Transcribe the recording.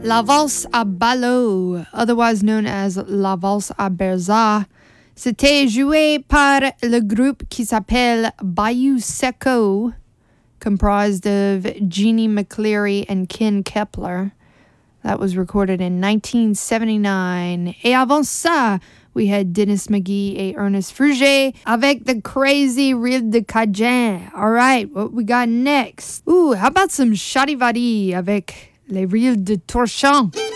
La Valse à Ballot, otherwise known as La Valse à Berza, c'était joué par le groupe qui s'appelle Bayou Seco, comprised of Jeannie McCleary and Ken Kepler. That was recorded in 1979. Et avant ça, we had Dennis McGee et Ernest Fruget avec the crazy Reel de Cajun. All right, what we got next? Ooh, how about some Charivari avec les Reels de Torchon?